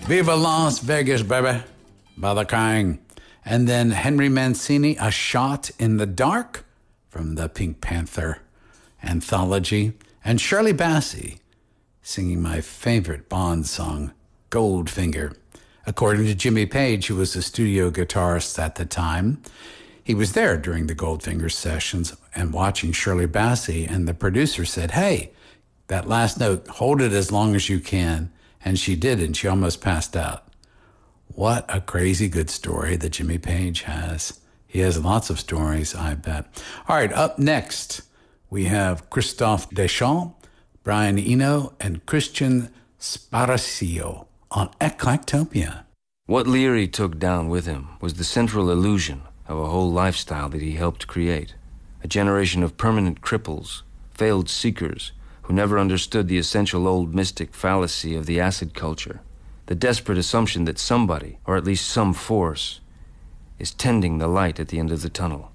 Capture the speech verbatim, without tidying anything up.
Viva Las Vegas, baby, by The King. And then Henry Mancini, A Shot in the Dark from the Pink Panther anthology. And Shirley Bassey singing my favorite Bond song, Goldfinger. According to Jimmy Page, who was a studio guitarist at the time, he was there during the Goldfinger sessions and watching Shirley Bassey, and the producer said, hey, that last note, hold it as long as you can. And she did, and she almost passed out. What a crazy good story that Jimmy Page has. He has lots of stories, I bet. All right, up next, we have Christophe Deschamps, Brian Eno, and Christian Sparacio on Eclectopia. What Leary took down with him was the central illusion of a whole lifestyle that he helped create. A generation of permanent cripples, failed seekers, who never understood the essential old mystic fallacy of the acid culture, the desperate assumption that somebody, or at least some force, is tending the light at the end of the tunnel.